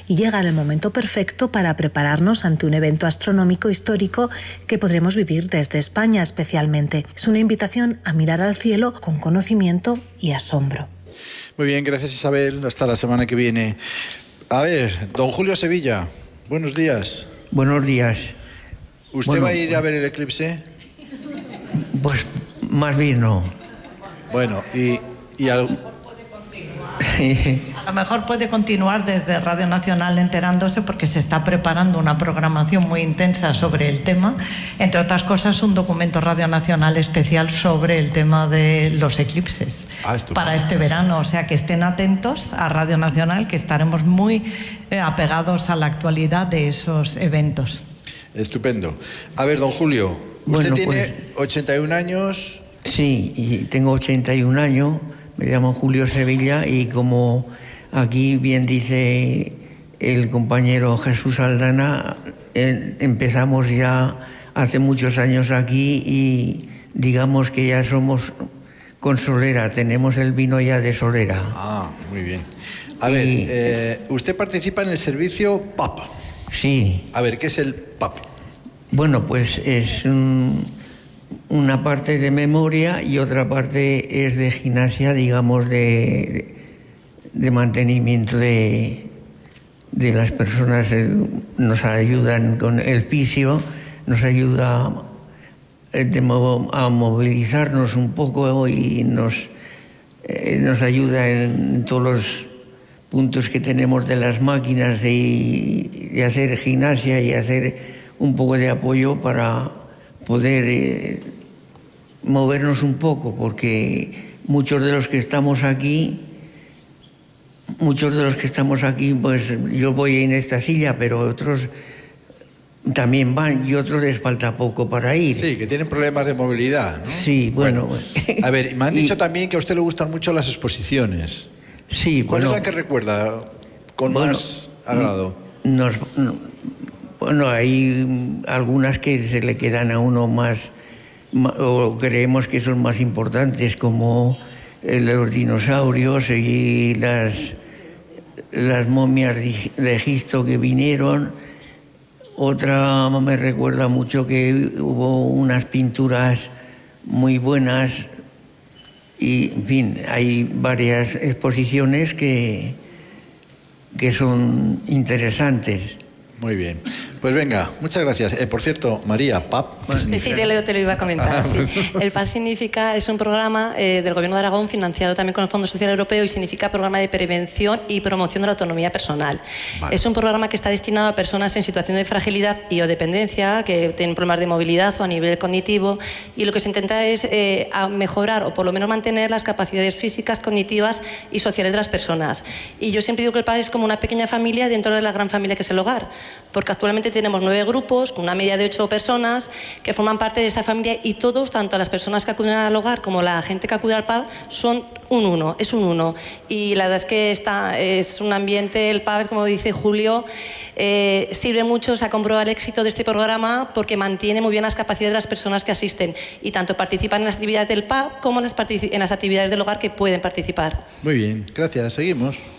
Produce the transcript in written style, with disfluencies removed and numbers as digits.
y llega en el momento perfecto para prepararnos ante un evento astronómico histórico que podremos vivir desde España especialmente. Es una invitación a mirar al cielo con conocimiento y asombro. Muy bien, gracias Isabel. Hasta la semana que viene. A ver, don Julio Sevilla, buenos días. Buenos días. ¿Usted va a ir a ver el eclipse? Pues más bien no. Bueno, A lo mejor puede continuar desde Radio Nacional enterándose, porque se está preparando una programación muy intensa sobre el tema. Entre otras cosas, un documento Radio Nacional especial sobre el tema de los eclipses para este verano. O sea, que estén atentos a Radio Nacional, que estaremos muy apegados a la actualidad de esos eventos. Estupendo. A ver, don Julio, usted tiene 81 años. Sí, y tengo 81 años. Me llamo Julio Sevilla y como aquí bien dice el compañero Jesús Aldana, empezamos ya hace muchos años aquí y digamos que ya somos con solera, tenemos el vino ya de solera. Ah, muy bien. A ver, usted participa en el servicio PAP. Sí. A ver, ¿qué es el PAP? Bueno, pues es una parte de memoria y otra parte es de gimnasia, digamos, de mantenimiento de las personas. Nos ayudan con el fisio, nos ayuda a movilizarnos un poco y nos ayuda en todos los puntos que tenemos de las máquinas de hacer gimnasia y hacer un poco de apoyo para poder movernos un poco, porque muchos de los que estamos aquí, pues yo voy en esta silla, pero otros también van y otros les falta poco para ir. Sí, que tienen problemas de movilidad, ¿no? Sí, bueno. A ver, me han dicho también que a usted le gustan mucho las exposiciones. Sí, ¿Cuál es la que recuerda con más agrado? Bueno, hay algunas que se le quedan a uno más, o creemos que son más importantes, como los dinosaurios y las momias de Egipto que vinieron. Otra me recuerda mucho que hubo unas pinturas muy buenas y, en fin, hay varias exposiciones que son interesantes. Muy bien. Pues venga, muchas gracias. Por cierto, María, PAP. Sí, te lo iba a comentar. Sí. El PAP es un programa del Gobierno de Aragón financiado también con el Fondo Social Europeo y significa Programa de Prevención y Promoción de la Autonomía Personal. Vale. Es un programa que está destinado a personas en situación de fragilidad y o dependencia, que tienen problemas de movilidad o a nivel cognitivo, y lo que se intenta es mejorar o por lo menos mantener las capacidades físicas, cognitivas y sociales de las personas. Y yo siempre digo que el PAP es como una pequeña familia dentro de la gran familia que es el hogar, porque actualmente tenemos 9 grupos con una media de 8 personas que forman parte de esta familia, y todos, tanto las personas que acuden al hogar como la gente que acude al PAB, son es un uno. Y la verdad es que es un ambiente, el PAB, como dice Julio, sirve mucho, se ha comprobado el éxito de este programa porque mantiene muy bien las capacidades de las personas que asisten y tanto participan en las actividades del PAB como en las actividades del hogar que pueden participar. Muy bien, gracias, seguimos.